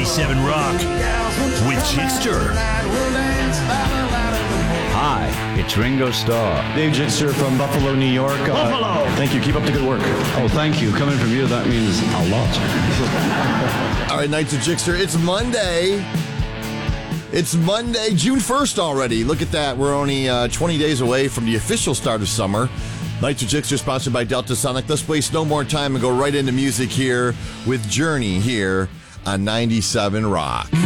97 Rock with Chickster. Hi, it's Ringo Starr. Dave Jitzer from Buffalo, New York. Buffalo! Thank you. Keep up the good work. Oh, thank you. Coming from you, that means a lot. All right, Nights of Chickster. It's Monday. It's Monday, June 1st already. Look at that. We're only 20 days away from the official start of summer. Nights of Chickster sponsored by Delta Sonic. Let's waste no more time and go right into music here with Journey here on 97 Rock.